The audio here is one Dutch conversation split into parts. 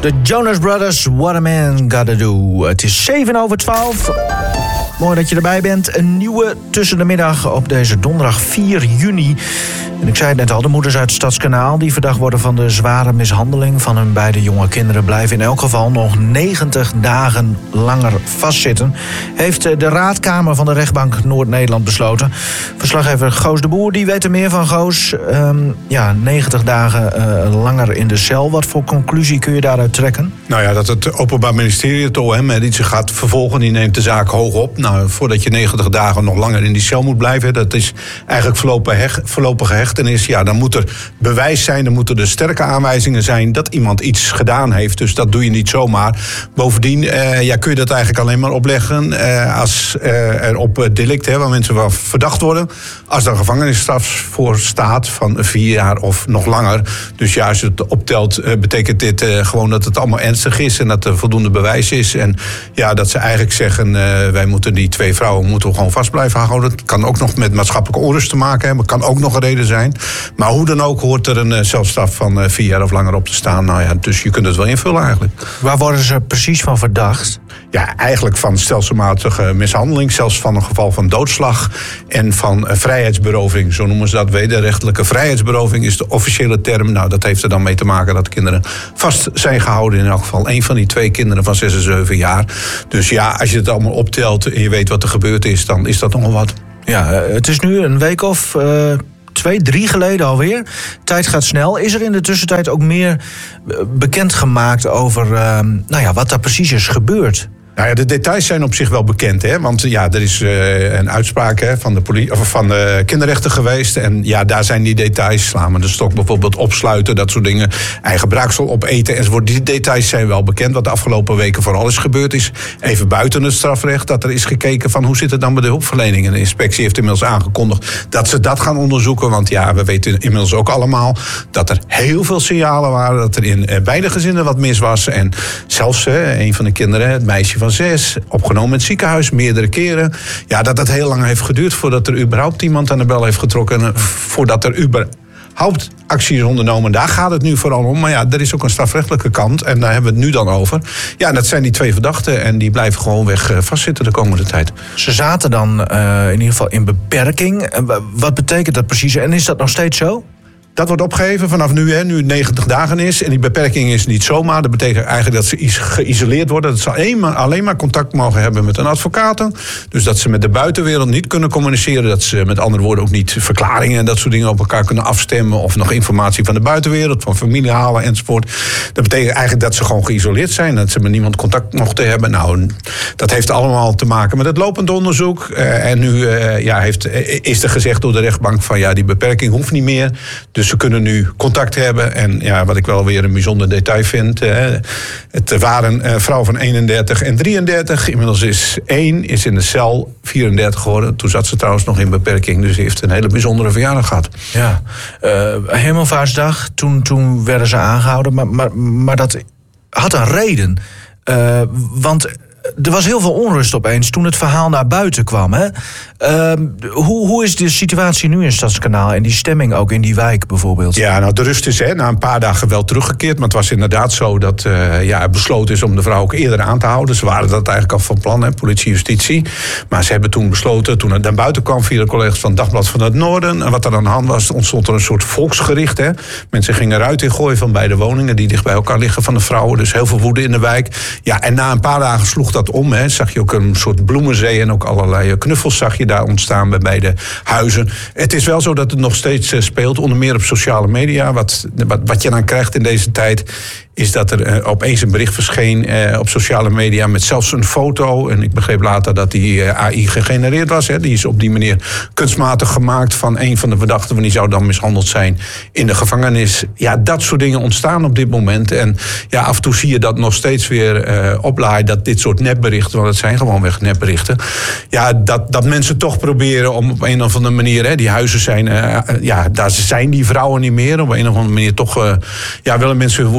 De Jonas Brothers, What a Man Gotta Do. Het is 7:07. Mooi dat je erbij bent. Een nieuwe tussen de middag op deze donderdag 4 juni. En ik zei het net al, de moeders uit Stadskanaal die verdacht worden van de zware mishandeling van hun beide jonge kinderen blijven in elk geval nog 90 dagen langer vastzitten. Heeft de raadkamer van de rechtbank Noord-Nederland besloten. Verslaggever Goos de Boer, die weet er meer van. Goos, 90 dagen langer in de cel. Wat voor conclusie kun je daaruit trekken? Nou ja, dat het Openbaar Ministerie, het OM, die zich gaat vervolgen, die neemt de zaak hoog op. Nou, voordat je 90 dagen nog langer in die cel moet blijven, dat is eigenlijk voorlopige hechtenis. Ja, dan moet er bewijs zijn, dan moeten er sterke aanwijzingen zijn dat iemand iets gedaan heeft. Dus dat doe je niet zomaar. Bovendien kun je dat eigenlijk alleen maar opleggen als er op delict, waar mensen wel verdacht worden, als er een gevangenisstraf voor staat van 4 jaar of nog langer. Dus ja, als je het optelt, betekent dit gewoon dat het allemaal ernstig is en dat er voldoende bewijs is. En ja, dat ze eigenlijk zeggen, wij moeten die 2 vrouwen moeten gewoon vast blijven houden. Het kan ook nog met maatschappelijke onrust te maken hebben. Het kan ook nog een reden zijn. Maar hoe dan ook hoort er een celstraf van 4 jaar of langer op te staan. Nou ja, dus je kunt het wel invullen eigenlijk. Waar worden ze precies van verdacht? Ja, eigenlijk van stelselmatige mishandeling, zelfs van een geval van doodslag en van vrijheidsberoving. Zo noemen ze dat, wederrechtelijke vrijheidsberoving is de officiële term. Nou, dat heeft er dan mee te maken dat kinderen vast zijn gehouden. In elk geval 1 van die 2 kinderen van 6 en 7 jaar. Dus ja, als je het allemaal optelt en je weet wat er gebeurd is, dan is dat nogal wat. Ja, het is nu een week of 2, 3 geleden alweer. Tijd gaat snel. Is er in de tussentijd ook meer bekendgemaakt over wat daar precies is gebeurd? Nou ja, de details zijn op zich wel bekend, hè? Want ja, er is een uitspraak van de kinderrechter geweest. En ja, daar zijn die details. Slaan met de stok bijvoorbeeld opsluiten, dat soort dingen. Eigen braaksel opeten enzovoort. Die details zijn wel bekend. Wat de afgelopen weken vooral is gebeurd is, even buiten het strafrecht, dat er is gekeken van hoe zit het dan met de hulpverlening. En de inspectie heeft inmiddels aangekondigd dat ze dat gaan onderzoeken. Want ja, we weten inmiddels ook allemaal dat er heel veel signalen waren dat er in beide gezinnen wat mis was. En zelfs een van de kinderen, het meisje van 6, opgenomen in het ziekenhuis, meerdere keren. Ja, dat het heel lang heeft geduurd voordat er überhaupt iemand aan de bel heeft getrokken. Voordat er überhaupt actie is ondernomen. Daar gaat het nu vooral om. Maar ja, er is ook een strafrechtelijke kant. En daar hebben we het nu dan over. Ja, dat zijn die 2 verdachten. En die blijven gewoon weg vastzitten de komende tijd. Ze zaten dan in ieder geval in beperking. Wat betekent dat precies? En is dat nog steeds zo? Dat wordt opgeheven vanaf nu het 90 dagen is. En die beperking is niet zomaar. Dat betekent eigenlijk dat ze geïsoleerd worden. Dat ze alleen maar contact mogen hebben met een advocaat. Dus dat ze met de buitenwereld niet kunnen communiceren. Dat ze met andere woorden ook niet verklaringen en dat soort dingen op elkaar kunnen afstemmen. Of nog informatie van de buitenwereld, van familie halen enzovoort. Dat betekent eigenlijk dat ze gewoon geïsoleerd zijn. Dat ze met niemand contact mochten hebben. Nou, dat heeft allemaal te maken met het lopend onderzoek. En nu is er gezegd door de rechtbank van ja, die beperking hoeft niet meer. Dus ze kunnen nu contact hebben. En ja, wat ik wel weer een bijzonder detail vind. Het waren een vrouw van 31 en 33. Inmiddels is 1 in de cel 34 geworden. Toen zat ze trouwens nog in beperking. Dus ze heeft een hele bijzondere verjaardag gehad. Ja, Hemelvaartsdag. Toen werden ze aangehouden. Maar dat had een reden. Want er was heel veel onrust opeens toen het verhaal naar buiten kwam. Hè? Hoe is de situatie nu in Stadskanaal en die stemming ook in die wijk bijvoorbeeld? Ja, nou de rust is na een paar dagen wel teruggekeerd. Maar het was inderdaad zo dat het besloten is om de vrouw ook eerder aan te houden. Ze waren dat eigenlijk al van plan, politie, justitie. Maar ze hebben toen besloten, toen het naar buiten kwam via de collega's van Dagblad van het Noorden. En wat er aan de hand was, ontstond er een soort volksgericht. Hè? Mensen gingen eruit in gooien van beide woningen die dicht bij elkaar liggen van de vrouwen. Dus heel veel woede in de wijk. Ja, en na een paar dagen sloeg dat om. Hè. Zag je ook een soort bloemenzee en ook allerlei knuffels zag je daar ontstaan bij beide huizen. Het is wel zo dat het nog steeds speelt, onder meer op sociale media. Wat je dan krijgt in deze tijd is dat er opeens een bericht verscheen op sociale media met zelfs een foto. En ik begreep later dat die AI gegenereerd was. Hè. Die is op die manier kunstmatig gemaakt van een van de verdachten, want die zou dan mishandeld zijn in de gevangenis. Ja, dat soort dingen ontstaan op dit moment. En ja, af en toe zie je dat nog steeds weer oplaaien, dat dit soort nepberichten, want het zijn gewoonweg nepberichten, ja, dat mensen toch proberen om op een of andere manier, die huizen zijn, daar zijn die vrouwen niet meer. Op een of andere manier toch willen mensen hun woede blijven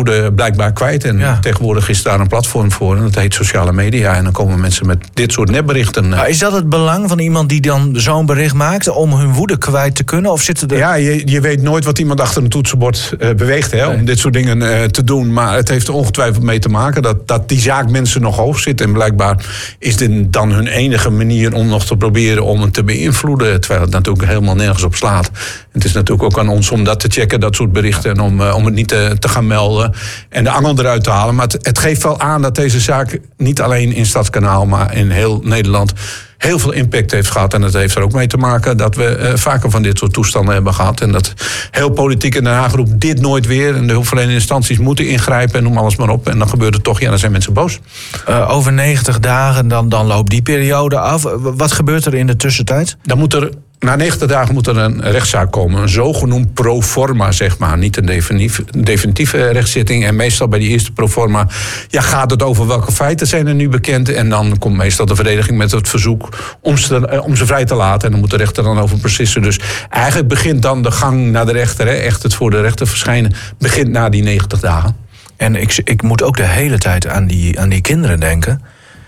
blijkbaar kwijt. En tegenwoordig is daar een platform voor. En dat heet sociale media. En dan komen mensen met dit soort nepberichten. Maar is dat het belang van iemand die dan zo'n bericht maakt om hun woede kwijt te kunnen? Of zitten er... Ja, je weet nooit wat iemand achter een toetsenbord beweegt, hè, om dit soort dingen te doen. Maar het heeft er ongetwijfeld mee te maken dat die zaak mensen nog hoog zit. En blijkbaar is dit dan hun enige manier om nog te proberen om het te beïnvloeden. Terwijl het natuurlijk helemaal nergens op slaat. Het is natuurlijk ook aan ons om dat te checken, dat soort berichten. En om het niet te gaan melden en de angel eruit te halen. Maar het geeft wel aan dat deze zaak niet alleen in Stadskanaal, maar in heel Nederland heel veel impact heeft gehad. En dat heeft er ook mee te maken dat we vaker van dit soort toestanden hebben gehad. En dat heel politiek in Den Haag roept dit nooit weer. En de hulpverlenende instanties moeten ingrijpen en noem alles maar op. En dan gebeurt het toch, dan zijn mensen boos. Over 90 dagen, dan loopt die periode af. Wat gebeurt er in de tussentijd? Dan moet er... Na 90 dagen moet er een rechtszaak komen. Een zogenoemd proforma, zeg maar. Niet een definitieve rechtszitting. En meestal bij die eerste proforma gaat het over welke feiten zijn er nu bekend. En dan komt meestal de verdediging met het verzoek om ze vrij te laten. En dan moet de rechter dan over beslissen. Dus eigenlijk begint dan de gang naar de rechter. Echt het voor de rechter verschijnen begint na die 90 dagen. En ik moet ook de hele tijd aan die kinderen denken.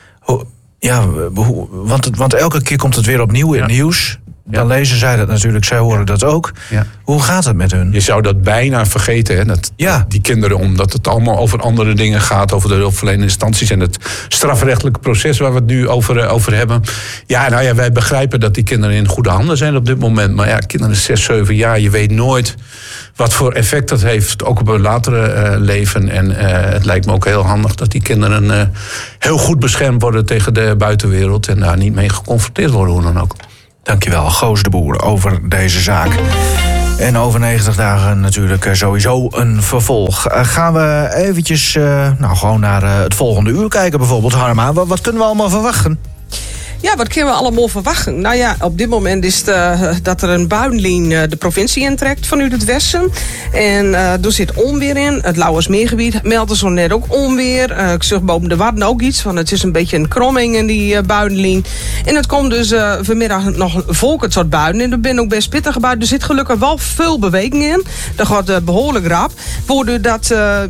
Want elke keer komt het weer opnieuw in het nieuws. Dan lezen zij dat natuurlijk, zij horen dat ook. Ja. Hoe gaat het met hun? Je zou dat bijna vergeten, hè? Die kinderen, omdat het allemaal over andere dingen gaat, over de hulpverlenende instanties en het strafrechtelijke proces waar we het nu over hebben. Wij begrijpen dat die kinderen in goede handen zijn op dit moment. Maar kinderen 6, 7 jaar, je weet nooit wat voor effect dat heeft, ook op hun latere leven. En het lijkt me ook heel handig dat die kinderen heel goed beschermd worden tegen de buitenwereld en daar niet mee geconfronteerd worden, hoe dan ook. Dankjewel, Goos de Boer, over deze zaak. En over 90 dagen natuurlijk sowieso een vervolg. Gaan we eventjes gewoon naar het volgende uur kijken bijvoorbeeld, Harma. Wat kunnen we allemaal verwachten? Ja, wat kunnen we allemaal verwachten? Nou ja, op dit moment is dat er een buinlijn de provincie intrekt vanuit het westen. En er zit onweer in. Het Lauwersmeergebied meldt zo net ook onweer. Ik zeg boven de Wadden ook iets, want het is een beetje een kromming in die buinlijn. En het komt dus vanmiddag nog volkend soort buien. En er zijn ook best pittige buien. Er zit gelukkig wel veel beweging in. Dat gaat behoorlijk rap. Waardoor dat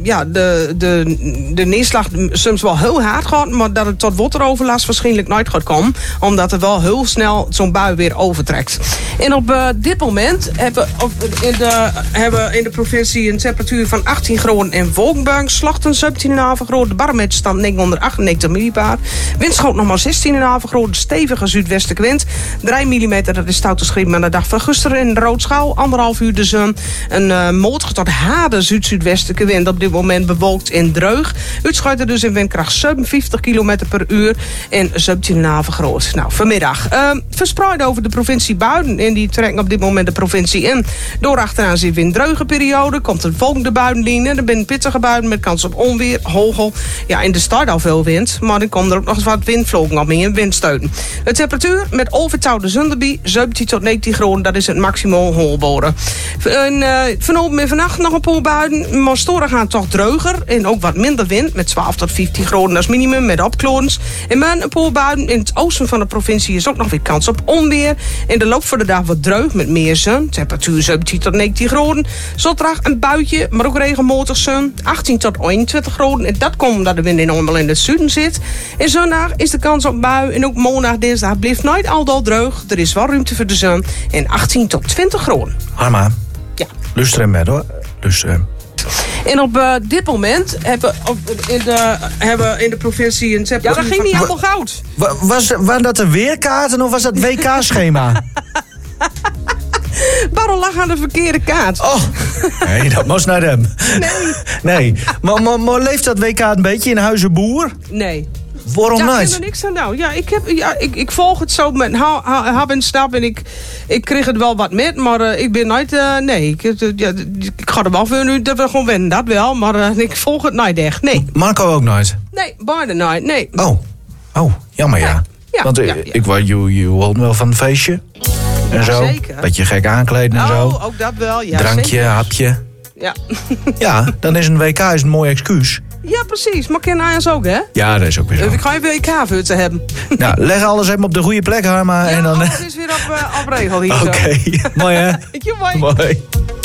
de neerslag soms wel heel hard gaat, maar dat het tot wateroverlast waarschijnlijk nooit gaat komen. Omdat er wel heel snel zo'n bui weer overtrekt. En op dit moment hebben we in de provincie een temperatuur van 18 graden in Wolkenbank. Slachten 17,5 graden. De barometerstand 998 millibar. Windschot nog maar 16,5 graden. Stevige zuidwestelijke wind. 3 mm, dat is stoute schrik aan de dag van gisteren in de Roodschouw. 1,5 uur de zon. Een motor tot harde zuid-zuidwestelijke wind. Op dit moment bewolkt in Dreug. Uitschuit er dus in windkracht 57 km per uur. En 17,5 graden. Nou, vanmiddag. Verspreid over de provincie buien. En die trekken op dit moment de provincie in. Door achteraan zit weer een dreuge periode. Komt een volgende buienlijn. Er zijn pittige buien met kans op onweer, hagel. Ja, in de stad al veel wind. Maar dan komt er ook nog eens wat windvlogen op in windsteun. De temperatuur met overtouwde zonderbie 17 tot 19 graden. Dat is het maximum holboren. Vanavond en vannacht nog een paar buien. Maar storen gaan toch dreuger. En ook wat minder wind. Met 12 tot 15 graden als minimum. Met opklorens. En met een paar buien in het oosten van de provincie is ook nog weer kans op onweer. In de loop van de dag wat dreug met meer zon. Temperatuur 17 tot 19 graden. Zondag een buitje, maar ook regelmatig zon. 18 tot 21 graden. En dat komt omdat de wind enorm in het zuiden zit. En zondag is de kans op bui. En ook maandag, dinsdag blijft nooit al dreug. Er is wel ruimte voor de zon. En 18 tot 20 graden. Harma. Ja. Luister met hoor. Luister. En op dit moment hebben we in de provincie een temperatuur. Ja, dat ging niet allemaal goud. Waren dat de weerkaarten of was dat WK-schema? Baron lag aan de verkeerde kaart. Oh, nee, dat moest naar hem. Nee. Maar leeft dat WK een beetje in Huizenboer? Nee. Waarom niet? Ja, ik heb er niks aan nou. Ja, ik volg het zo met hap en stap en ik kreeg het wel wat met, maar ik ben nooit, nee. Ik ga er wel voor nu dat we gewoon winnen, dat wel, maar ik volg het nooit echt, nee. Marco ook nooit? Nee, beide nooit, nee. Oh, jammer ja. Want je hoort wel van een feestje en zo. Zeker. Beetje gek aankleden en zo. Ook dat wel, ja. Drankje, zeker. Hapje. Ja. Ja, dan is een WK een mooi excuus. Ja, precies. Maar ken Ajax ook, hè? Ja, dat is ook weer zo. Ik ga even WK voor te hebben. Nou, leg alles even op de goede plek, Harma. Ja, en dan... alles is weer op regel hier. Oké. Mooi, hè? Mooi.